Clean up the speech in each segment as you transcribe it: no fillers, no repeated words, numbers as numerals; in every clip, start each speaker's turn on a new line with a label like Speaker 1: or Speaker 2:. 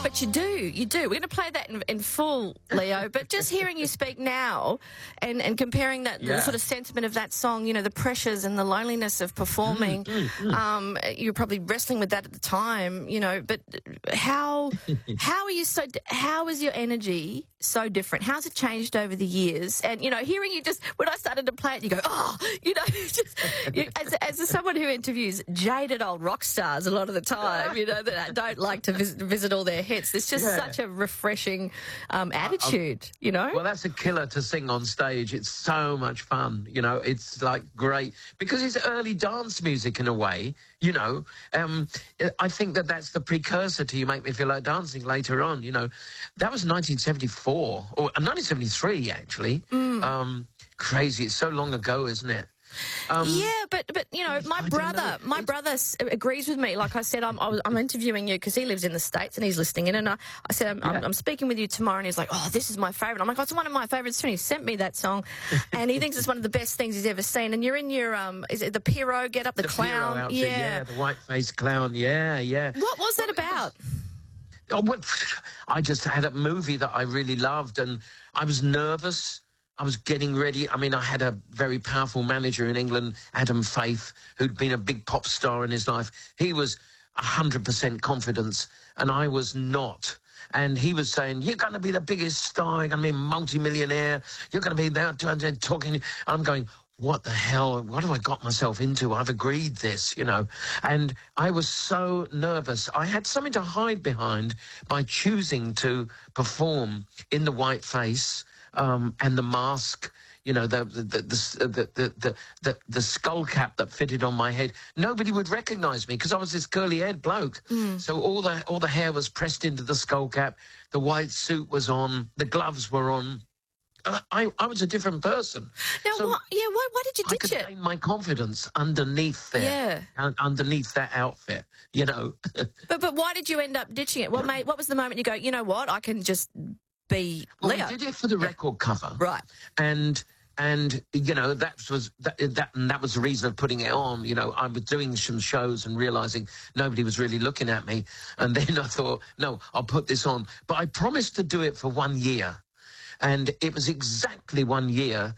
Speaker 1: but you do. We're going to play that in full, Leo. But just hearing you speak now and comparing that the sort of sentiment of that song, you know, the pressures and the loneliness of performing, you were probably wrestling with that at the time, you know. But how is your energy so different? How's it changed over the years? And, you know, hearing you just, when I started to play it, you go, oh, you know, just, as someone who interviews jaded old rock stars a lot of the time, you know, that don't like to visit all their hits, it's just such a refreshing attitude, you know?
Speaker 2: Well, that's a killer to sing on stage. It's so much fun, you know. It's like great because it's early dance music in a way, you know. I think that's the precursor to You Make Me Feel Like Dancing later on, you know. That was 1974 or 1973 actually. Crazy, it's so long ago, isn't it?
Speaker 1: Yeah, but you know, my brother agrees with me. Like I said, I'm interviewing you because he lives in the States and he's listening in, and I said I'm speaking with you tomorrow, and he's like, oh, this is my favourite. I'm like, oh, it's one of my favourites too. And he sent me that song, and he thinks it's one of the best things he's ever seen. And you're in your is it the Pierrot get up, the clown?
Speaker 2: Outfit, yeah, the white-faced clown. Yeah.
Speaker 1: What was that about?
Speaker 2: Oh, well, I just had a movie that I really loved, and I was nervous. I was getting ready. I mean, I had a very powerful manager in England, Adam Faith, who'd been a big pop star in his life. He was 100% confidence, and I was not. And he was saying, you're going to be the biggest star, you're going to be a multi-millionaire, you're going to be there talking. And I'm going, what the hell? What have I got myself into? I've agreed this, you know. And I was so nervous. I had something to hide behind by choosing to perform in the white face, and the mask, you know, the skull cap that fitted on my head. Nobody would recognise me because I was this curly-haired bloke. So all the hair was pressed into the skull cap. The white suit was on. The gloves were on. I was a different person.
Speaker 1: Now, so why did you ditch it?
Speaker 2: I could gain my confidence underneath there, underneath that outfit, you know.
Speaker 1: but why did you end up ditching it? What was the moment you go, you know what, I can just be Leo?
Speaker 2: Well, I did it for the record cover,
Speaker 1: right?
Speaker 2: And you know, that was the reason of putting it on. You know, I was doing some shows and realizing nobody was really looking at me, and then I thought, no, I'll put this on. But I promised to do it for 1 year, and it was exactly 1 year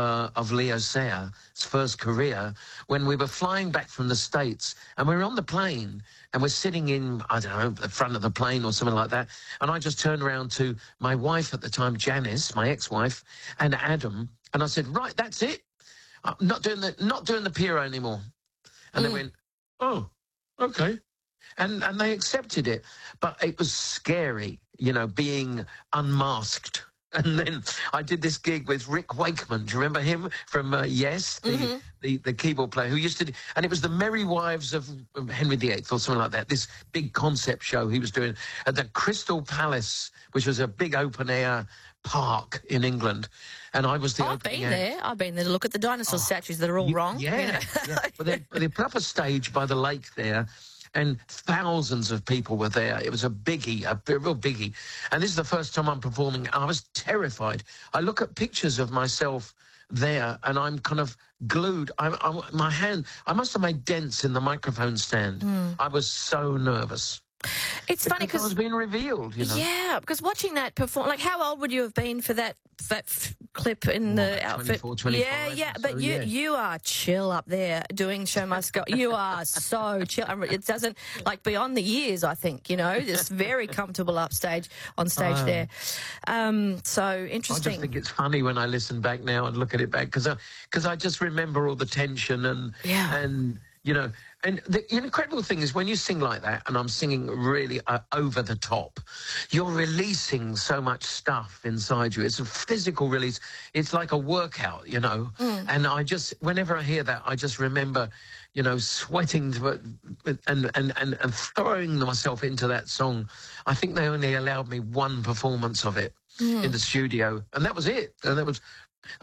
Speaker 2: of Leo Sayer's first career when we were flying back from the States, and we were on the plane. And we're sitting in, I don't know, the front of the plane or something like that. And I just turned around to my wife at the time, Janice, my ex-wife, and Adam. And I said, right, that's it. I'm not doing the Pierrot anymore. And they went, oh, okay. And they accepted it. But it was scary, you know, being unmasked. And then I did this gig with Rick Wakeman. Do you remember him from Yes, the keyboard player who used to do, and it was the Merry Wives of Henry VIII or something like that. This big concept show he was doing at the Crystal Palace, which was a big open air park in England. And I was the opening act.
Speaker 1: I've been there to look at the dinosaur statues that are all wrong.
Speaker 2: Yeah,
Speaker 1: you know?
Speaker 2: Well, they put up a stage by the lake there, and thousands of people were there. It was a biggie, a real biggie. And this is the first time I'm performing. I was terrified. I look at pictures of myself there, and I'm kind of glued. My hand, I must have made dents in the microphone stand. I was so nervous.
Speaker 1: It's funny because
Speaker 2: it was being revealed, you know.
Speaker 1: Yeah, because watching that perform, like, how old would you have been for that clip in the outfit?
Speaker 2: 24, 25.
Speaker 1: Yeah, but you are chill up there doing Show Must Go. You are so chill. It doesn't, like, beyond the years, I think, you know, just very comfortable on stage there. So interesting.
Speaker 2: I just think it's funny when I listen back now and look at it back because I just remember all the tension and you know. And the incredible thing is when you sing like that, and I'm singing really over the top, you're releasing so much stuff inside you. It's a physical release. It's like a workout, you know. And whenever I hear that, I just remember, you know, sweating and throwing myself into that song. I think they only allowed me one performance of it in the studio, and that was it. And that was